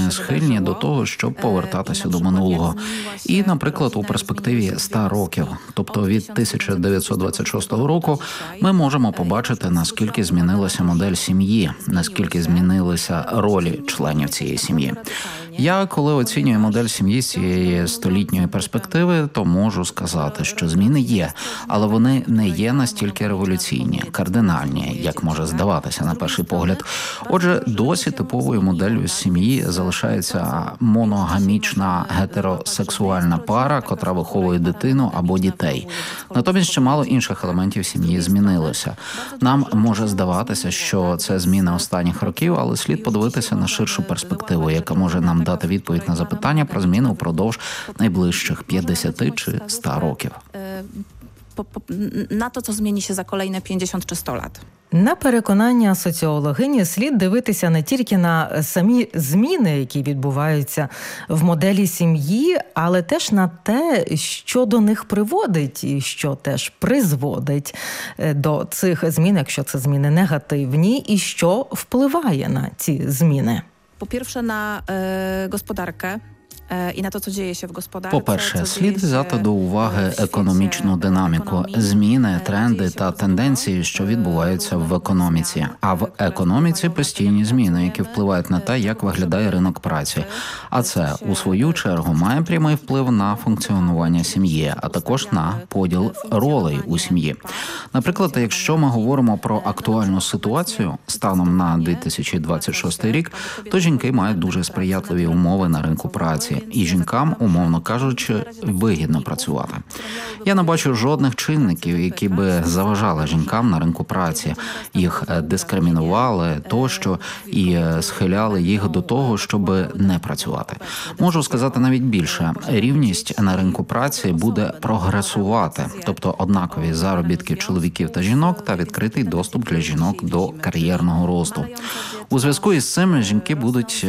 не схильні до того, щоб повертатися до минулого. І, наприклад, у перспективі 100 років, тобто від 1926 року, ми можемо побачити, наскільки змінилася модель сім'ї, наскільки змінилися ролі членів цієї сім'ї. Я, коли оцінюю модель сім'ї з цієї столітньої перспективи, то можу сказати, що зміни є, але вони не є настільки революційні, кардинальні, як може здаватися на перший погляд. Отже, досі типовою моделлю сім'ї залишається моногамічна гетеросексуальна пара, котра виховує дитину або дітей. Натомість чимало інших елементів сім'ї змінилося. Нам може здаватися, що це зміни останніх років, але слід подивитися на ширшу перспективу, яка може нам дати відповідь на запитання про зміни упродовж найближчих 50 чи 100 років. На то, co zmieni się za kolejne 50 czy 100 lat. На переконання соціологині слід дивитися не тільки на самі зміни, які відбуваються в моделі сім'ї, але теж на те, що до них приводить і що теж призводить до цих змін, якщо це зміни негативні, і що впливає на ці зміни. Po-pierwsze na gospodarkę. І на те, що діється в господарці. По-перше, слід взяти до уваги економічну динаміку, зміни, тренди та тенденції, що відбуваються в економіці. А в економіці постійні зміни, які впливають на те, як виглядає ринок праці. А це, у свою чергу, має прямий вплив на функціонування сім'ї, а також на поділ ролей у сім'ї. Наприклад, якщо ми говоримо про актуальну ситуацію станом на 2026 рік, то жінки мають дуже сприятливі умови на ринку праці. І жінкам, умовно кажучи, вигідно працювати. Я не бачу жодних чинників, які би заважали жінкам на ринку праці, їх дискримінували тощо і схиляли їх до того, щоб не працювати. Можу сказати навіть більше. Рівність на ринку праці буде прогресувати, тобто однакові заробітки чоловіків та жінок та відкритий доступ для жінок до кар'єрного росту. У зв'язку із цим жінки будуть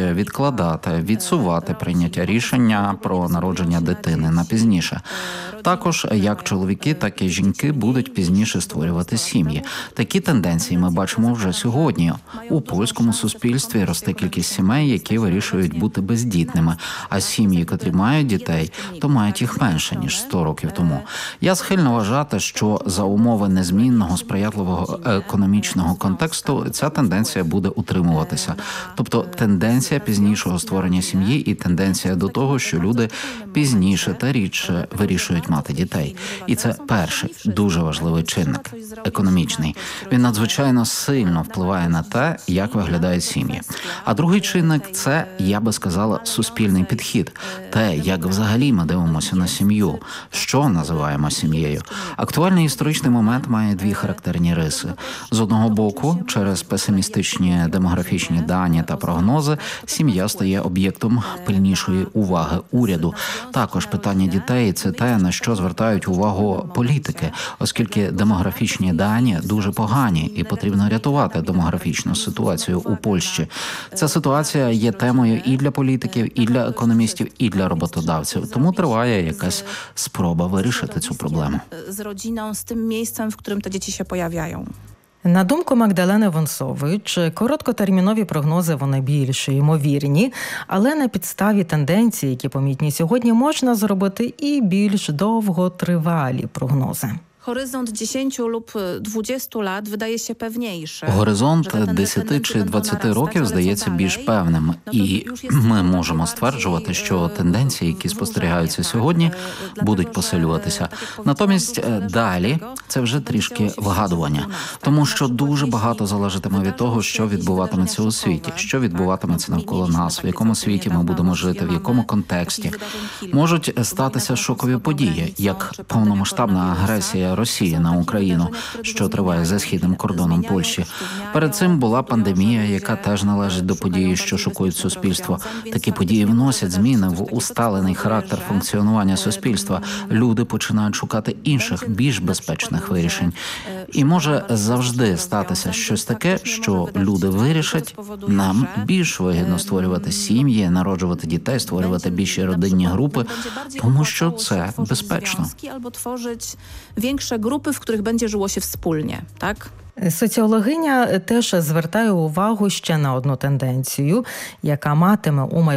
відсувати прийняття рішення про народження дитини на пізніше. Також як чоловіки, так і жінки будуть пізніше створювати сім'ї. Такі тенденції ми бачимо вже сьогодні. У польському суспільстві росте кількість сімей, які вирішують бути бездітними, а сім'ї, котрі мають дітей, то мають їх менше, ніж 100 років тому. Я схильна вважати, що за умови незмінного, сприятливого економічного контексту ця тенденція буде утримуватися. Тобто тенденція пізнішого створення сім'ї і тенденція до того, що люди пізніше та рідше вирішують мати дітей. І це перший дуже важливий чинник – економічний. Він надзвичайно сильно впливає на те, як виглядають сім'ї. А другий чинник – це, я би сказала, суспільний підхід. Те, як взагалі ми дивимося на сім'ю, що називаємо сім'єю. Актуальний історичний момент має дві характерні риси. З одного боку, через песимістичні демографічні дані та прогнози, сім'я стає об'єктом пильнішої уваги уряду. Також питання дітей – це те, на що звертають увагу політики, оскільки демографічні дані дуже погані і потрібно рятувати демографічну ситуацію у Польщі. Ця ситуація є темою і для політиків, і для економістів, і для роботодавців. Тому триває якась спроба вирішити цю проблему. З родиною, з тим місцем, в якому ті діти się pojawiają. На думку Магдалени Вонсович, короткотермінові прогнози вони більш ймовірні, але на підставі тенденцій, які помітні сьогодні, можна зробити і більш довготривалі прогнози. Horyzont 10 lub 20 lat wydaje się pewniejszy. Горизонт 10 чи 20 років здається більш певним. І ми можемо стверджувати, що тенденції, які спостерігаються сьогодні, будуть посилюватися. Натомість далі це вже трішки вигадування. Тому що дуже багато залежатиме від того, що відбуватиметься у світі, що відбуватиметься навколо нас, в якому світі ми будемо жити, в якому контексті. Можуть статися шокові події, як повномасштабна агресія Росії на Україну, що триває за східним кордоном Польщі. Перед цим була пандемія, яка теж належить до події, що шокують суспільство. Такі події вносять зміни в усталений характер функціонування суспільства. Люди починають шукати інших, більш безпечних вирішень. І може завжди статися щось таке, що люди вирішать, нам більш вигідно створювати сім'ї, народжувати дітей, створювати більші родинні групи, тому що це безпечно. Або tworzyć większe grupy, w których będzie żyło się wspólnie, tak? Соціологиня теж звертає увагу ще на одну тенденцію, яка матиме у майбутньому